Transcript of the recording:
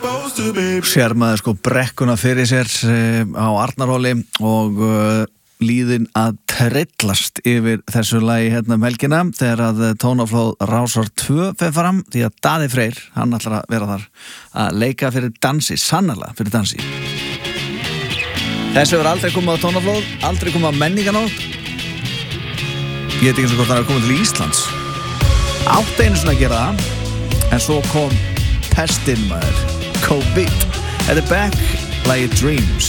Sér maður sko brekkuna fyrir sér á Arnarhóli og líðin að trillast yfir þessu lagi hérna helgina þegar að tónaflóð Rásar 2 fer fram því að Daði Freyr, hann ætlar að vera þar að leika fyrir dansi, sannarlega fyrir dansi. Þessu hefur aldrei komið á tónaflóð, aldrei komið á menninganótt. Ég veit ekki eins og hvort hann er komið til Íslands. Átt einu svona að gera það, en svo kom pestin maður, COVID. Þetta er Beck, lagið Dreams.